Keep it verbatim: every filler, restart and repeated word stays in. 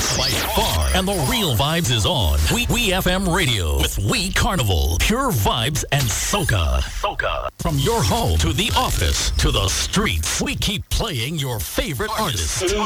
by far. And the real vibes is on. We, we F M Radio with We Carnival. Pure vibes and soca. Soca. From your home to the office to the streets, we keep playing your favorite artists.